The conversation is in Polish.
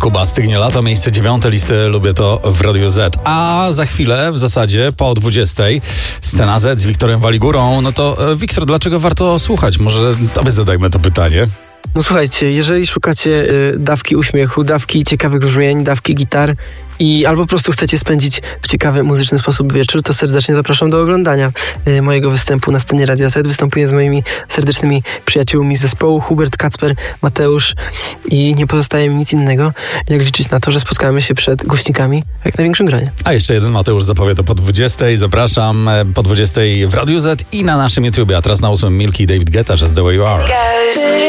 Kuba Stygniela, to miejsce 9 listy Lubię to w Radiu Z. A za chwilę, w zasadzie po 20, Scena Z z Wiktorem Waligurą. No to Wiktor, dlaczego warto słuchać? Może tobie zadajmy to pytanie. No słuchajcie, jeżeli szukacie dawki uśmiechu, dawki ciekawych brzmień, dawki gitar i albo po prostu chcecie spędzić w ciekawy muzyczny sposób wieczór, to serdecznie zapraszam do oglądania mojego występu na scenie Radia Z. Występuję z moimi serdecznymi przyjaciółmi z zespołu, Hubert, Kacper, Mateusz, i nie pozostaje mi nic innego, jak liczyć na to, że spotkamy się przed głośnikami w jak największym gronie. A jeszcze jeden Mateusz zapowie to po 20. Zapraszam po 20 w Radiu Z i na naszym YouTubie. A teraz na 8 Milki i David Guetta, Just The Way You Are.